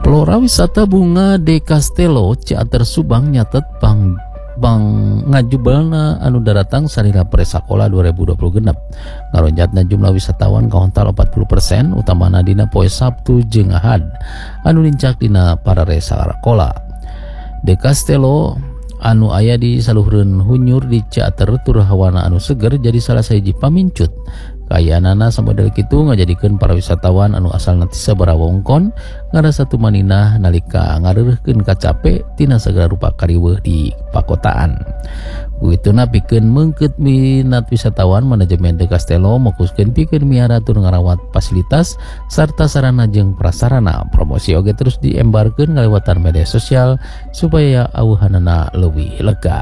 Pelora wisata bunga de Castello Ciater Subang nyatet bang ngajubalna anu daratang salira presakola 2020 genep ngaronjatna jumlah wisatawan kahontal 40%, utamana dina poe Sabtu jeung Ahad anu lincak dina pararesa sakola. De Castello anu aya di saluhureun hunyur di Ciater tur hawana anu seger jadi salah sahiji pamincut kayanana samodel kitu ngajadikeun para wisatawan anu asal nanti sabaraha wewengkon ngarasa tumaninah nalika ngareureuhkeun kacape tina sagala rupa kariweuh di pakotaan. Kuituna pikeun meungkeut minat wisatawan, manajemen De Castello mokuskeun pikeun miara tur ngarawat fasilitas sarta sarana jeung prasarana. Promosi oge terus diembarkeun ngalewatan media sosial supaya aweuhanana leuwih lega.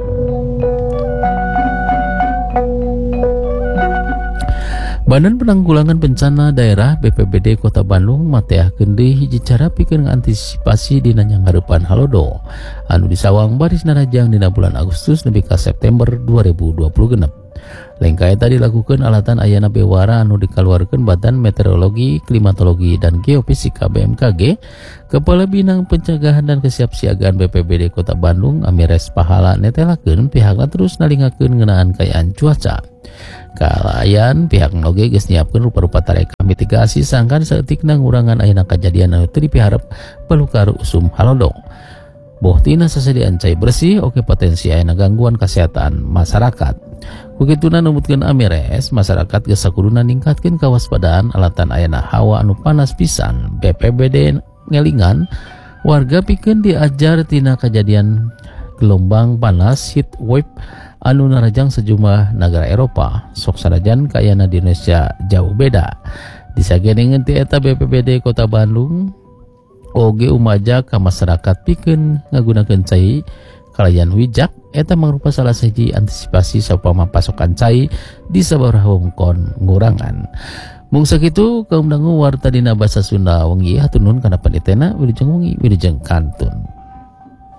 Badan Penanggulangan Bencana Daerah BPBD Kota Bandung mateahkeun deui hiji cara pikeun ngantisipasi dina nyanghareupan halodo anu disawang baris narajang dina bulan Agustus nepi ka September 2020 genep. Lengka eta dilakukeun alatan ayana bewara anu dikaluarkeun Badan Meteorologi, Klimatologi, dan Geofisika BMKG. Kepala Bidang Pencegahan dan Kesiapsiagaan BPBD Kota Bandung Amires Pahala netelakeun pihakna terus nalingakeun ngeunaan kaayaan cuaca. Kalayan pihak oge geus nyiapkeun rupa-rupa tareka mitigasi sangkan saeutikna ngurangan ayeuna kajadian anu teu dipiharep pelukar usum halodo. Boh tina sasadiaan cai bersih oge potensi ayeuna gangguan kesehatan masyarakat. Kukituna numutkeun Amires, masyarakat geus sakuduna ningkatkeun kawaspadaan alatan ayeuna hawa anu panas pisan. BPBD ngelingan warga pikeun diajar tina kajadian gelombang panas heat wave anu narajang sejumlah negara Eropa. Sok sanajan kaayana di Indonesia jauh beda. Disageningeun ti eta BPBD Kota Bandung oge umaja ka masyarakat pikeun ngagunakeun cai kalayan wijak. Eta mangrupa salah siji antisipasi saupama pasokan cai di sabaraha wewengkon ngurangan. Mung sakitu kaum dangu warta dina basa Sunda wengi hatur nuhun kana panitena wilujeng wengi wilujeng kantun.